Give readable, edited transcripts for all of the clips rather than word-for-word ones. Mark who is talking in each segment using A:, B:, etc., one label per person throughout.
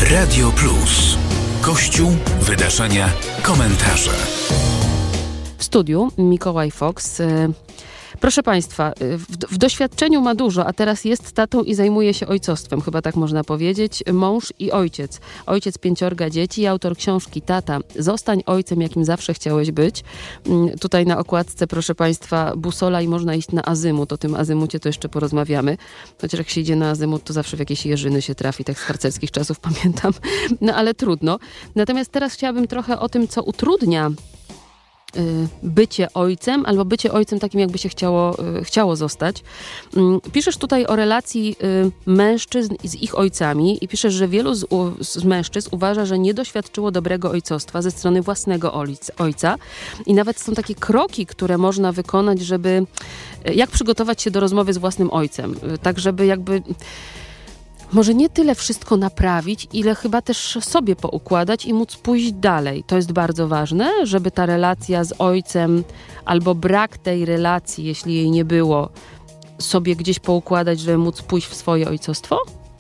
A: Radio Plus. Kościół, wydarzenia, komentarze.
B: W studiu Mikołaj Fox. Proszę Państwa, w doświadczeniu ma dużo, a teraz jest tatą i zajmuje się ojcostwem, chyba tak można powiedzieć. Mąż i ojciec. Ojciec 5 dzieci i autor książki Tata, zostań ojcem, jakim zawsze chciałeś być. Tutaj na okładce, proszę Państwa, busola i można iść na azymut. O tym azymucie to jeszcze porozmawiamy. Chociaż jak się idzie na azymut, to zawsze w jakieś jeżyny się trafi, tak z harcerskich czasów pamiętam. No ale trudno. Natomiast teraz chciałabym trochę o tym, co utrudnia bycie ojcem, albo bycie ojcem takim, jakby się chciało zostać. Piszesz tutaj o relacji mężczyzn z ich ojcami i piszesz, że wielu z mężczyzn uważa, że nie doświadczyło dobrego ojcostwa ze strony własnego ojca i nawet są takie kroki, które można wykonać, żeby jak przygotować się do rozmowy z własnym ojcem, tak żeby jakby może nie tyle wszystko naprawić, ile chyba też sobie poukładać i móc pójść dalej. To jest bardzo ważne, żeby ta relacja z ojcem albo brak tej relacji, jeśli jej nie było, sobie gdzieś poukładać, żeby móc pójść w swoje ojcostwo?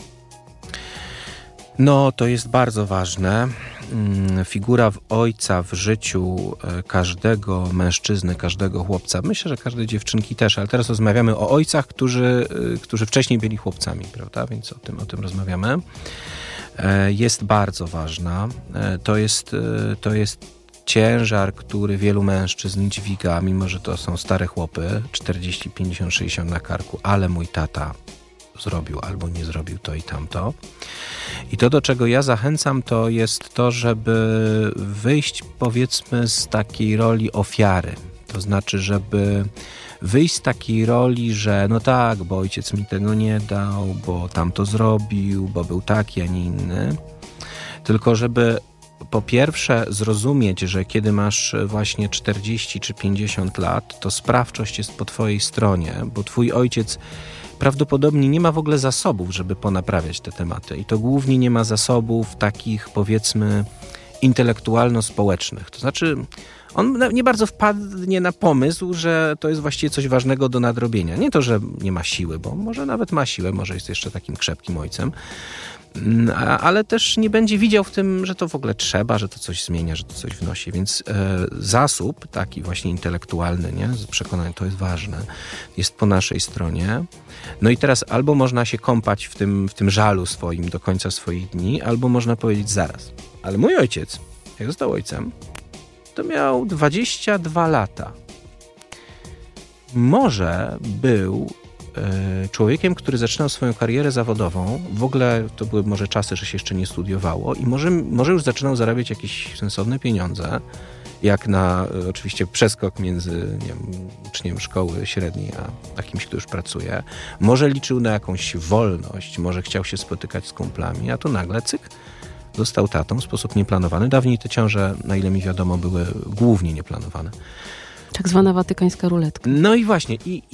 C: No, to jest bardzo ważne. Figura ojca w życiu każdego mężczyzny, każdego chłopca, myślę, że każdej dziewczynki też, ale teraz rozmawiamy o ojcach, którzy wcześniej byli chłopcami, prawda? Więc o tym rozmawiamy. Jest bardzo ważna. To jest ciężar, który wielu mężczyzn dźwiga, mimo że to są stare chłopy, 40, 50, 60 na karku, ale mój tata zrobił albo nie zrobił to i tamto. I to, do czego ja zachęcam, to jest to, żeby wyjść, powiedzmy, z takiej roli ofiary. To znaczy, żeby wyjść z takiej roli, że no tak, bo ojciec mi tego nie dał, bo tamto zrobił, bo był taki, a nie inny. Tylko żeby po pierwsze zrozumieć, że kiedy masz właśnie 40 czy 50 lat, to sprawczość jest po twojej stronie, bo twój ojciec prawdopodobnie nie ma w ogóle zasobów, żeby ponaprawiać te tematy. I to głównie nie ma zasobów takich, powiedzmy, intelektualno-społecznych. To znaczy, on nie bardzo wpadnie na pomysł, że to jest właściwie coś ważnego do nadrobienia. Nie to, że nie ma siły, bo może nawet ma siłę, może jest jeszcze takim krzepkim ojcem, ale też nie będzie widział w tym, że to w ogóle trzeba, że to coś zmienia, że to coś wnosi. Więc zasób taki właśnie intelektualny, nie? Przekonanie, to jest ważne, jest po naszej stronie. No i teraz albo można się kąpać w tym żalu swoim do końca swoich dni, albo można powiedzieć zaraz. Ale mój ojciec, jak został ojcem, to miał 22 lata. Może był człowiekiem, który zaczynał swoją karierę zawodową, w ogóle to były może czasy, że się jeszcze nie studiowało i może już zaczynał zarabiać jakieś sensowne pieniądze, jak na oczywiście przeskok między, nie wiem, uczniem szkoły średniej a kimś, kto już pracuje. Może liczył na jakąś wolność, może chciał się spotykać z kumplami, a tu nagle cyk, został tatą w sposób nieplanowany. Dawniej te ciąże, na ile mi wiadomo, były głównie nieplanowane.
B: Tak zwana watykańska ruletka.
C: No i właśnie,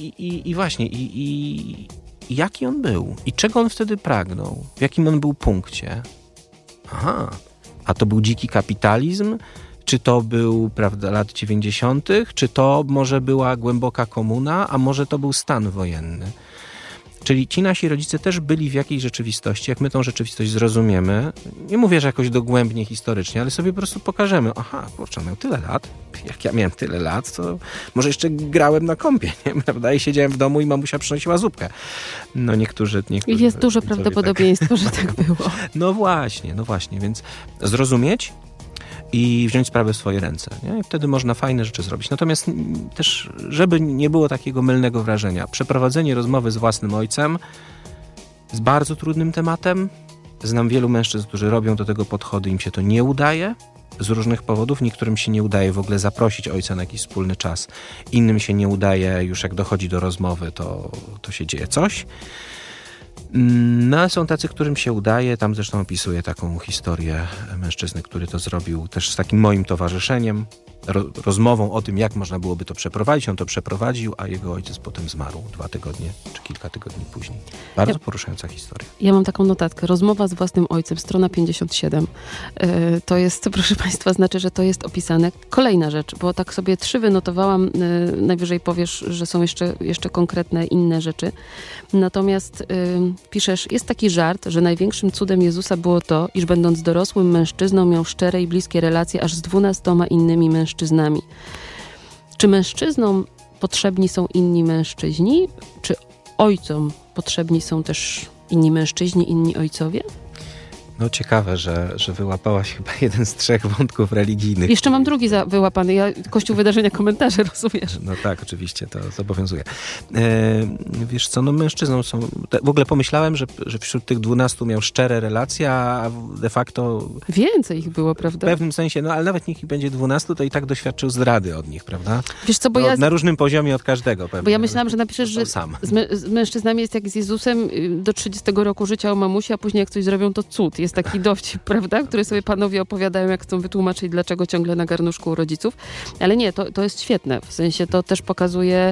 C: i jaki on był? I czego on wtedy pragnął? W jakim on był punkcie? Aha, a to był dziki kapitalizm? Czy to był, prawda, lat 90., czy to może była głęboka komuna, a może to był stan wojenny? Czyli ci nasi rodzice też byli w jakiejś rzeczywistości, jak my tą rzeczywistość zrozumiemy, nie mówię, że jakoś dogłębnie historycznie, ale sobie po prostu pokażemy, aha, kurczę, miał tyle lat, jak ja miałem tyle lat, to może jeszcze grałem na kompie, nie? Prawda? I siedziałem w domu i mamusia przynosiła zupkę. No niektórzy
B: jest duże prawdopodobieństwo, że tak było.
C: No właśnie, więc zrozumieć i wziąć sprawę w swoje ręce. Nie? I wtedy można fajne rzeczy zrobić. Natomiast też, żeby nie było takiego mylnego wrażenia, przeprowadzenie rozmowy z własnym ojcem jest bardzo trudnym tematem. Znam wielu mężczyzn, którzy robią do tego podchody, im się to nie udaje z różnych powodów. Niektórym się nie udaje w ogóle zaprosić ojca na jakiś wspólny czas. Innym się nie udaje, już jak dochodzi do rozmowy, to się dzieje coś. No, ale są tacy, którym się udaje. Tam zresztą opisuję taką historię mężczyzny, który to zrobił też z takim moim towarzyszeniem. rozmową o tym, jak można byłoby to przeprowadzić. On to przeprowadził, a jego ojciec potem zmarł 2 tygodnie czy kilka tygodni później. Bardzo poruszająca historia.
B: Ja mam taką notatkę. Rozmowa z własnym ojcem, strona 57. To jest, proszę Państwa, znaczy, że to jest opisane. Kolejna rzecz, bo tak sobie 3 wynotowałam. Najwyżej powiesz, że są jeszcze konkretne inne rzeczy. Natomiast piszesz, jest taki żart, że największym cudem Jezusa było to, iż będąc dorosłym mężczyzną miał szczere i bliskie relacje aż z 12 innymi mężczyznami. Czy mężczyznom potrzebni są inni mężczyźni? Czy ojcom potrzebni są też inni mężczyźni, inni ojcowie?
C: No ciekawe, że wyłapałaś chyba jeden z 3 wątków religijnych.
B: Jeszcze mam drugi wyłapany. Kościół wydarzenia komentarze, rozumiesz?
C: No tak, oczywiście, to zobowiązuje. Wiesz co, no mężczyzną są... W ogóle pomyślałem, że wśród tych 12 miał szczere relacje, a de facto...
B: Więcej ich było, prawda?
C: W pewnym sensie, no ale nawet niech ich będzie 12, to i tak doświadczył zdrady od nich, prawda?
B: Wiesz co, bo
C: no, na różnym poziomie od każdego pewnie.
B: Bo ja myślałam, że napiszesz, że z mężczyznami jest jak z Jezusem do 30 roku życia o mamusi, a później jak coś zrobią, to cud. Jest taki dowcip, prawda? Który sobie panowie opowiadają, jak chcą wytłumaczyć, dlaczego ciągle na garnuszku u rodziców. Ale nie, to jest świetne. W sensie to też pokazuje,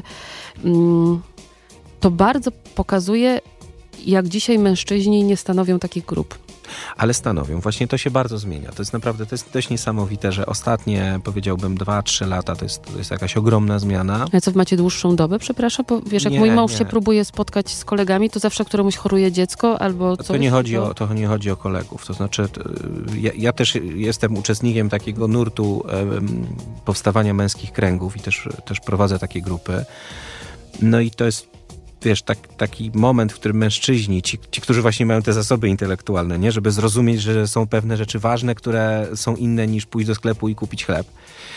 B: to bardzo pokazuje, jak dzisiaj mężczyźni nie stanowią takich grup.
C: Ale stanowią. Właśnie to się bardzo zmienia. To jest naprawdę, to jest dość niesamowite, że ostatnie, powiedziałbym, 2-3 lata to jest jakaś ogromna zmiana.
B: A co, macie dłuższą dobę, przepraszam? Bo wiesz, jak mój mąż się próbuje spotkać z kolegami, to zawsze któremuś choruje dziecko albo coś.
C: To nie chodzi o kolegów. To znaczy, ja też jestem uczestnikiem takiego nurtu powstawania męskich kręgów i też prowadzę takie grupy. No i to jest, wiesz, taki moment, w którym mężczyźni, ci, którzy właśnie mają te zasoby intelektualne, nie, żeby zrozumieć, że są pewne rzeczy ważne, które są inne niż pójść do sklepu i kupić chleb,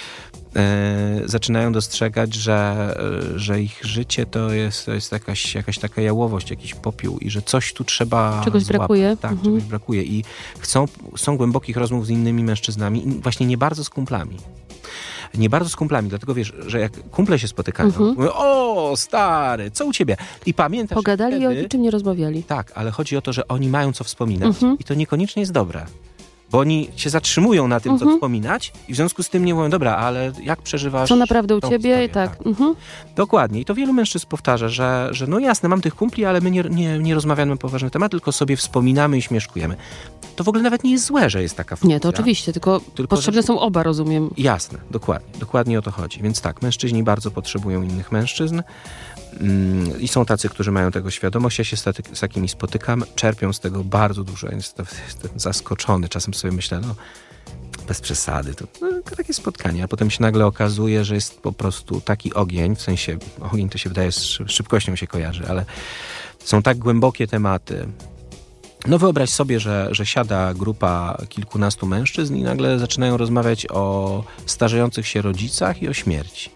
C: zaczynają dostrzegać, że ich życie to jest jakaś taka jałowość, jakiś popiół i że coś tu trzeba
B: czegoś
C: złapać.
B: brakuje.
C: Tak, czegoś brakuje i chcą głębokich rozmów z innymi mężczyznami, właśnie nie bardzo z kumplami. Nie bardzo z kumplami, dlatego wiesz, że jak kumple się spotykają, mówią, o stary, co u ciebie? I pamiętasz
B: pogadali
C: wtedy,
B: i o niczym nie rozmawiali.
C: Tak, ale chodzi o to, że oni mają co wspominać i to niekoniecznie jest dobre. Bo oni się zatrzymują na tym, co wspominać i w związku z tym nie mówią, dobra, ale jak przeżywasz...
B: Co naprawdę u ciebie?
C: Historię,
B: tak.
C: Dokładnie. I to wielu mężczyzn powtarza, że no jasne, mam tych kumpli, ale my nie rozmawiamy na poważny temat, tylko sobie wspominamy i śmieszkujemy. To w ogóle nawet nie jest złe, że jest taka funkcja.
B: Nie, to oczywiście, tylko potrzebne są oba, rozumiem.
C: Jasne, dokładnie o to chodzi. Więc tak, mężczyźni bardzo potrzebują innych mężczyzn i są tacy, którzy mają tego świadomość. Ja się z takimi spotykam, czerpią z tego bardzo dużo. Jestem zaskoczony. Czasem sobie myślę, no bez przesady, to takie spotkanie, a potem się nagle okazuje, że jest po prostu taki ogień, w sensie ogień to się wydaje, z szybkością się kojarzy, ale są tak głębokie tematy. No wyobraź sobie, że siada grupa kilkunastu mężczyzn i nagle zaczynają rozmawiać o starzejących się rodzicach i o śmierci.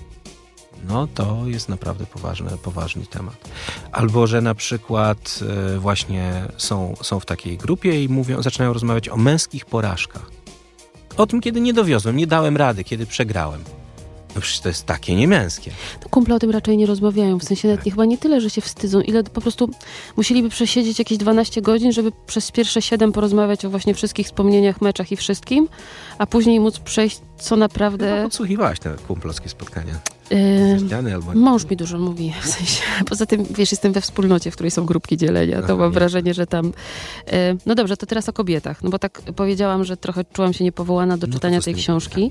C: No to jest naprawdę poważny temat. Albo, że na przykład właśnie są w takiej grupie i zaczynają rozmawiać o męskich porażkach. O tym, kiedy nie dowiozłem, nie dałem rady, kiedy przegrałem. No przecież to jest takie niemęskie.
B: No, kumple o tym raczej nie rozmawiają. W sensie nawet chyba nie tyle, że się wstydzą, ile po prostu musieliby przesiedzieć jakieś 12 godzin, żeby przez pierwsze 7 porozmawiać o właśnie wszystkich wspomnieniach, meczach i wszystkim, a później móc przejść, co naprawdę...
C: Chyba podsłuchiwałaś te kumplowskie spotkania. Albo...
B: Mąż mi dużo mówi. W sensie, poza tym, wiesz, jestem we wspólnocie, w której są grupki dzielenia. To mam wrażenie, że tam... No dobrze, to teraz o kobietach. No bo tak powiedziałam, że trochę czułam się niepowołana do czytania tej książki.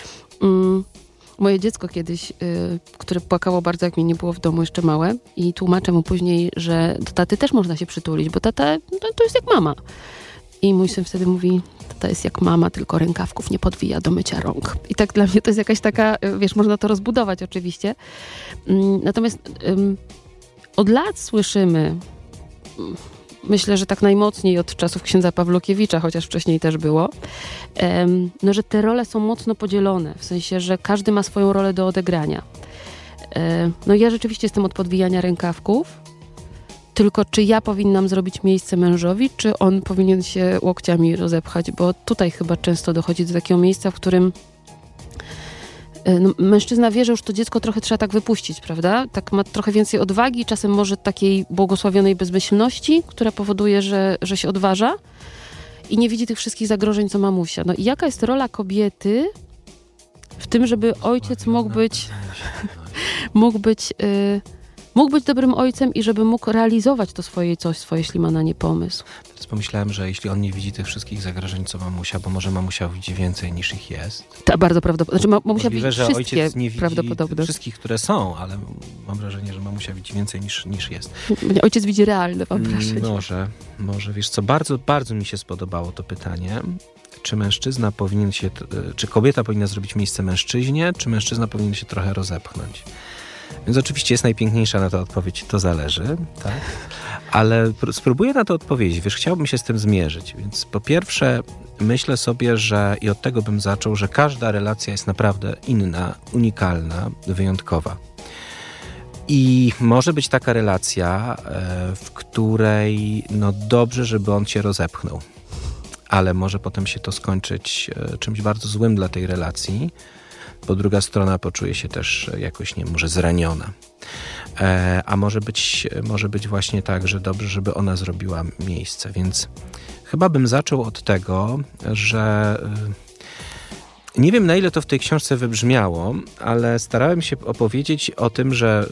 B: Moje dziecko kiedyś, które płakało bardzo, jak mnie nie było w domu, jeszcze małe, i tłumaczę mu później, że do taty też można się przytulić, bo tata to jest jak mama. I mój syn wtedy mówi, tata jest jak mama, tylko rękawków nie podwija do mycia rąk. I tak dla mnie to jest jakaś taka, wiesz, można to rozbudować oczywiście. Natomiast od lat słyszymy, myślę, że tak najmocniej od czasów księdza Pawlukiewicza, chociaż wcześniej też było, no, że te role są mocno podzielone, w sensie, że każdy ma swoją rolę do odegrania. No ja rzeczywiście jestem od podwijania rękawków, tylko czy ja powinnam zrobić miejsce mężowi, czy on powinien się łokciami rozepchać, bo tutaj chyba często dochodzi do takiego miejsca, w którym no, mężczyzna wie, że już to dziecko trochę trzeba tak wypuścić, prawda? Tak ma trochę więcej odwagi, czasem może takiej błogosławionej bezmyślności, która powoduje, że się odważa i nie widzi tych wszystkich zagrożeń, co mamusia. No i jaka jest rola kobiety w tym, żeby ojciec mógł być dobrym ojcem i żeby mógł realizować to swoje coś, jeśli ma na nie pomysł.
C: Teraz pomyślałem, że jeśli on nie widzi tych wszystkich zagrożeń, co mamusia, bo może mamusia widzi więcej niż ich jest.
B: To bardzo prawdopodobne. Znaczy, mamusia widzi
C: że
B: wszystkie
C: ojciec nie widzi
B: prawdopodobne.
C: wszystkich, które są, ale mam wrażenie, że mamusia widzi więcej niż jest.
B: Ojciec widzi realne, mam wrażenie.
C: Może, wiesz co, bardzo, bardzo mi się spodobało to pytanie. Czy kobieta powinna zrobić miejsce mężczyźnie, czy mężczyzna powinien się trochę rozepchnąć? Więc oczywiście jest najpiękniejsza na to odpowiedź, to zależy, tak? Ale spróbuję na to odpowiedzieć, wiesz, chciałbym się z tym zmierzyć, więc po pierwsze myślę sobie, i od tego bym zaczął, że każda relacja jest naprawdę inna, unikalna, wyjątkowa. I może być taka relacja, w której dobrze, żeby on cię rozepchnął, ale może potem się to skończyć czymś bardzo złym dla tej relacji, bo druga strona poczuje się też jakoś, może zraniona. A może być właśnie tak, że dobrze, żeby ona zrobiła miejsce. Więc chyba bym zaczął od tego, że nie wiem, na ile to w tej książce wybrzmiało, ale starałem się opowiedzieć o tym, że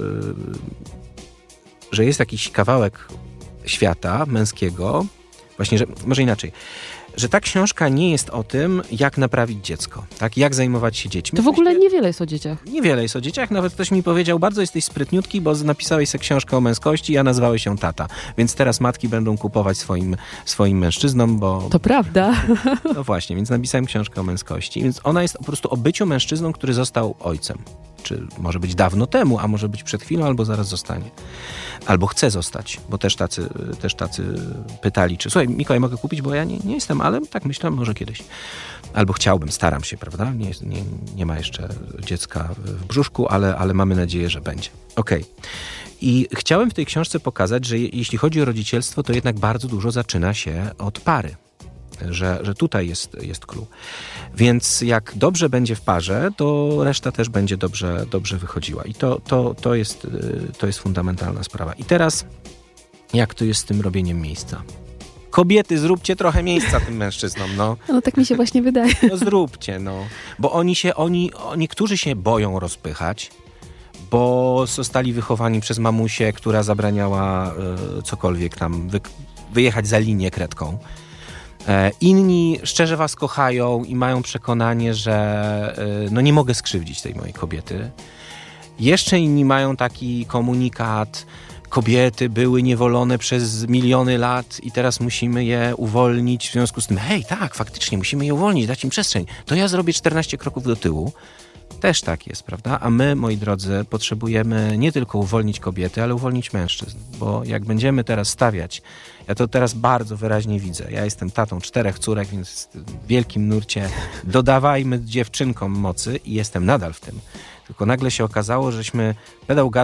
C: jest jakiś kawałek świata męskiego, właśnie, że może inaczej, że ta książka nie jest o tym, jak naprawić dziecko, tak? Jak zajmować się dziećmi.
B: To w ogóle niewiele jest o dzieciach.
C: Niewiele jest o dzieciach. Nawet ktoś mi powiedział, bardzo jesteś sprytniutki, bo napisałeś sobie książkę o męskości, a nazwałeś ją Tata. Więc teraz matki będą kupować swoim mężczyznom, bo...
B: To prawda.
C: No właśnie, więc napisałem książkę o męskości. Więc ona jest po prostu o byciu mężczyzną, który został ojcem. Czy może być dawno temu, a może być przed chwilą, albo zaraz zostanie. Albo chce zostać, bo też tacy pytali, czy słuchaj, Mikołaj, mogę kupić, bo ja nie jestem, ale tak myślę, może kiedyś. Albo chciałbym, staram się, prawda? Nie ma jeszcze dziecka w brzuszku, ale mamy nadzieję, że będzie. Okej. I chciałem w tej książce pokazać, że jeśli chodzi o rodzicielstwo, to jednak bardzo dużo zaczyna się od pary. Że tutaj jest clue. Więc jak dobrze będzie w parze, to reszta też będzie dobrze wychodziła. I to jest fundamentalna sprawa. I teraz, jak to jest z tym robieniem miejsca? Kobiety, zróbcie trochę miejsca tym mężczyznom, no.
B: No tak mi się właśnie wydaje.
C: No zróbcie, no. Bo niektórzy się boją rozpychać, bo zostali wychowani przez mamusię, która zabraniała cokolwiek tam wyjechać za linię kredką. Inni szczerze was kochają i mają przekonanie, że nie mogę skrzywdzić tej mojej kobiety. Jeszcze inni mają taki komunikat: kobiety były niewolone przez miliony lat i teraz musimy je uwolnić. W związku z tym, hej, tak, faktycznie musimy je uwolnić, dać im przestrzeń. To ja zrobię 14 kroków do tyłu. Też tak jest, prawda? A my, moi drodzy, potrzebujemy nie tylko uwolnić kobiety, ale uwolnić mężczyzn. Bo jak będziemy teraz stawiać, ja to teraz bardzo wyraźnie widzę. Ja jestem tatą 4 córek, więc w wielkim nurcie dodawajmy dziewczynkom mocy i jestem nadal w tym. Tylko nagle się okazało, żeśmy pedał gazu